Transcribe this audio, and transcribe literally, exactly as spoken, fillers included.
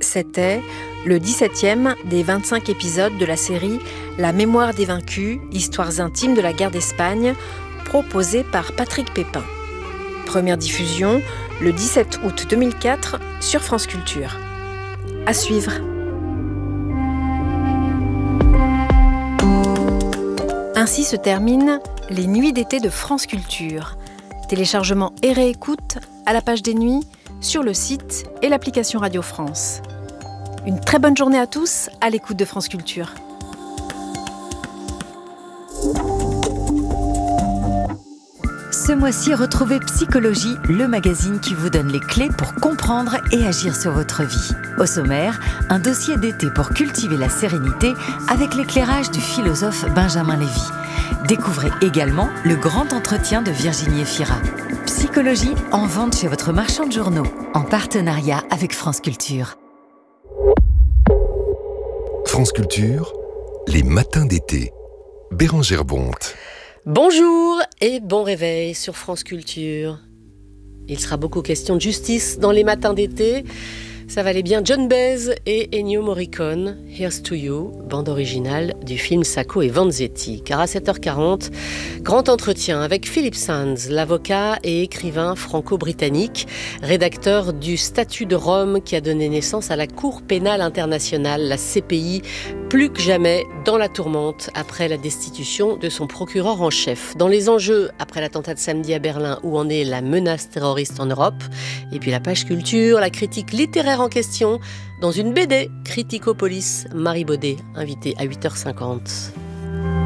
C'était le dix-septième des vingt-cinq épisodes de la série La mémoire des vaincus, histoires intimes de la guerre d'Espagne, proposée par Patrick Pépin. Première diffusion le dix-sept août deux mille quatre sur France Culture. À suivre. Ainsi se terminent les Nuits d'été de France Culture. Téléchargement et réécoute à la page des nuits, sur le site et l'application Radio France. Une très bonne journée à tous à l'écoute de France Culture. Ce mois-ci, retrouvez Psychologie, le magazine qui vous donne les clés pour comprendre et agir sur votre vie. Au sommaire, un dossier d'été pour cultiver la sérénité avec l'éclairage du philosophe Benjamin Lévy. Découvrez également le grand entretien de Virginie Efira. Psychologie en vente chez votre marchand de journaux, en partenariat avec France Culture. France Culture, les matins d'été. Bérengère Bonte. Bonjour et bon réveil sur France Culture. Il sera beaucoup question de justice dans les matins d'été. Ça valait bien John Baez et Ennio Morricone, Here's to You, bande originale du film Sacco et Vanzetti. Car à sept heures quarante, grand entretien avec Philip Sands, l'avocat et écrivain franco-britannique, rédacteur du Statut de Rome qui a donné naissance à la Cour pénale internationale, la C P I, plus que jamais dans la tourmente après la destitution de son procureur en chef. Dans les enjeux, après l'attentat de samedi à Berlin, où en est la menace terroriste en Europe, et puis la page culture, la critique littéraire en question, dans une B D, Criticopolis, Marie Baudet, invitée à huit heures cinquante.